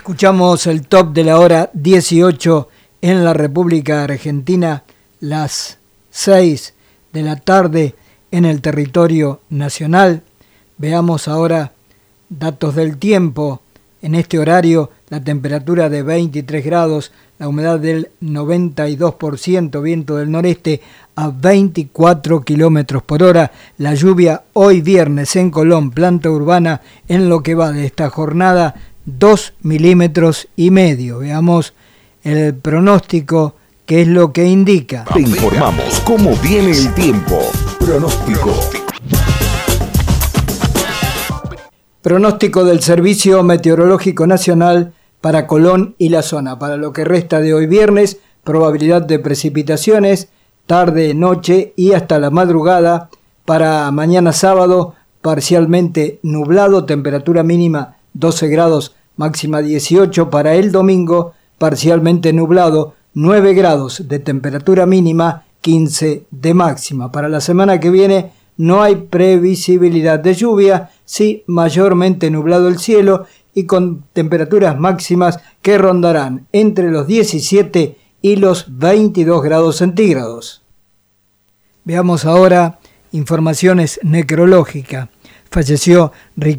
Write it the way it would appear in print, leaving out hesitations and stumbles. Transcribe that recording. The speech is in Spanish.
Escuchamos el top de la hora 18 en la República Argentina, las 6 de la tarde en el territorio nacional. Veamos ahora datos del tiempo. En este horario, la temperatura de 23 grados, la humedad del 92%, viento del noreste a 24 kilómetros por hora. La lluvia hoy viernes en Colón, planta urbana, en lo que va de esta jornada, 2,5 milímetros. Veamos el pronóstico, que es lo que indica. Te informamos cómo viene el tiempo. Pronóstico. Pronóstico del Servicio Meteorológico Nacional para Colón y la zona. Para lo que resta de hoy viernes, probabilidad de precipitaciones, tarde, noche y hasta la madrugada. Para mañana sábado, parcialmente nublado, temperatura mínima 12 grados, máxima 18. Para el domingo, parcialmente nublado, 9 grados de temperatura mínima, 15 de máxima. Para la semana que viene no hay previsibilidad de lluvia, sí mayormente nublado el cielo y con temperaturas máximas que rondarán entre los 17 y los 22 grados centígrados. Veamos ahora informaciones necrológicas. Falleció